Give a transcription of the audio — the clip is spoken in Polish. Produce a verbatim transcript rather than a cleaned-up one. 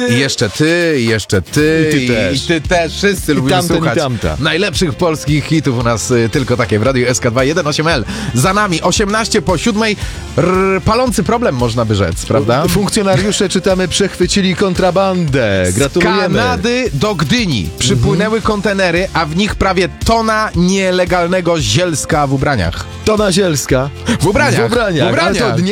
I jeszcze ty, i jeszcze ty, I ty też. i ty też. Wszyscy lubimy tamten, słuchać i tamta. najlepszych polskich hitów u nas y, tylko takie w Radiu S K dwa jeden osiem L. Za nami osiemnaście po siódmej. R- palący problem, można by rzec, prawda? Funkcjonariusze, czytamy, przechwycili kontrabandę. Z Gratulujemy. Kanady do Gdyni przypłynęły kontenery, a w nich prawie tona nielegalnego zielska w ubraniach. Tona zielska. W ubraniach. W ubraniach. W ubraniach. Ale to